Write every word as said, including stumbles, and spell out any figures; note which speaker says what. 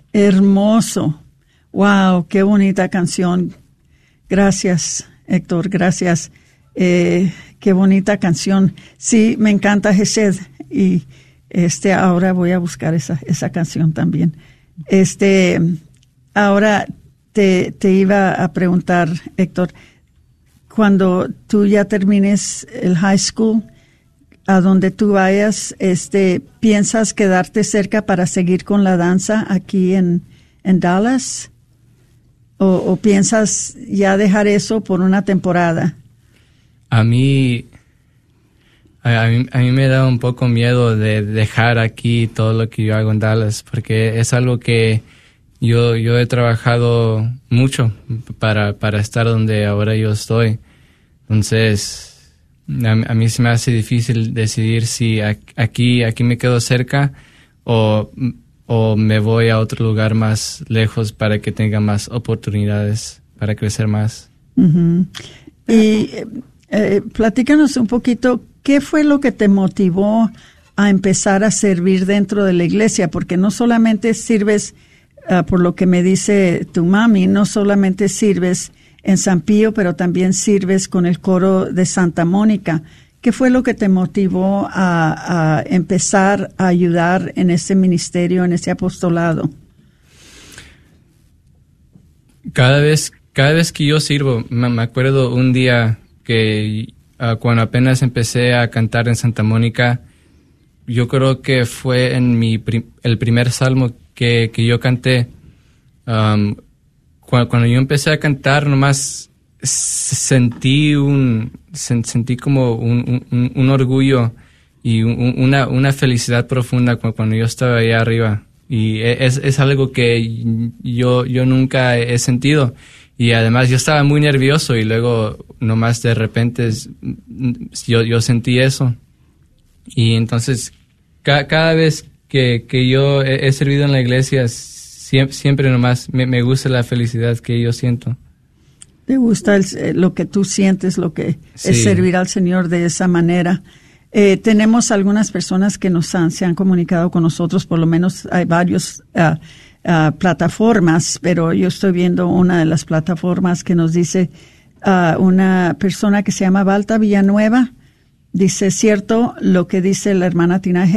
Speaker 1: Hermoso. Wow, qué bonita canción. Gracias, Héctor, gracias. Eh, qué bonita canción. Sí, me encanta Gesed y este ahora voy a buscar esa esa canción también. Este ahora te te iba a preguntar, Héctor, cuando tú ya termines el high school, a donde tú vayas, este, ¿piensas quedarte cerca para seguir con la danza aquí en, en Dallas? ¿O, o piensas ya dejar eso por una temporada?
Speaker 2: A mí, a, a mí, a mí me da un poco miedo de dejar aquí todo lo que yo hago en Dallas, porque es algo que yo, yo he trabajado mucho para, para estar donde ahora yo estoy. Entonces, A, a mí se me hace difícil decidir si aquí, aquí me quedo cerca o, o me voy a otro lugar más lejos para que tenga más oportunidades para crecer más.
Speaker 1: Uh-huh. Y eh, platícanos un poquito, ¿qué fue lo que te motivó a empezar a servir dentro de la iglesia? Porque no solamente sirves, uh, por lo que me dice tu mami, no solamente sirves en San Pío, pero también sirves con el coro de Santa Mónica. ¿Qué fue lo que te motivó a, a empezar a ayudar en ese ministerio, en ese apostolado?
Speaker 2: Cada vez, cada vez que yo sirvo, me, me acuerdo un día que uh, cuando apenas empecé a cantar en Santa Mónica, yo creo que fue en mi prim, el primer salmo que, que yo canté. Um, Cuando yo empecé a cantar, nomás sentí un sentí como un, un, un orgullo y un, una, una felicidad profunda cuando yo estaba allá arriba. Y es, es algo que yo, yo nunca he sentido. Y además yo estaba muy nervioso y luego nomás de repente yo, yo sentí eso. Y entonces ca, cada vez que, que yo he, he servido en la iglesia, Siempre, siempre nomás me, me gusta la felicidad que yo siento.
Speaker 1: ¿Te gusta el, lo que tú sientes, lo que sí. es servir al Señor de esa manera? Eh, tenemos algunas personas que nos han, se han comunicado con nosotros, por lo menos hay varias uh, uh, plataformas, pero yo estoy viendo una de las plataformas que nos dice uh, una persona que se llama Balta Villanueva. Dice, cierto lo que dice la hermana Tina